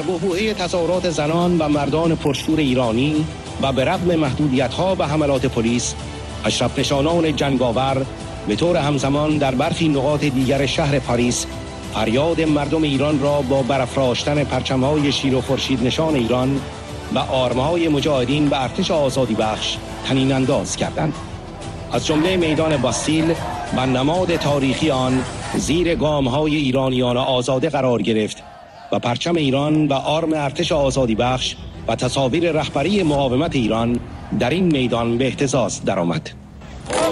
بحبوحه تظاهرات زنان و مردان پرشور ایرانی و به رغم محدودیت‌ها و حملات پلیس، اشرف نشانان جنگاور به طور همزمان در برخی نقاط دیگر شهر پاریس فریاد مردم ایران را با برافراشتن پرچم‌های شیر و خورشید نشان ایران و آرم‌های مجاهدین و ارتش آزادی بخش طنین انداز کردند. از جمله میدان باستیل و نماد تاریخی آن زیر گام‌های ایرانیان آزاده قرار گرفت و پرچم ایران و آرم ارتش آزادی بخش و تصاویر رهبری مقاومت ایران در این میدان به اهتزاز درآمد.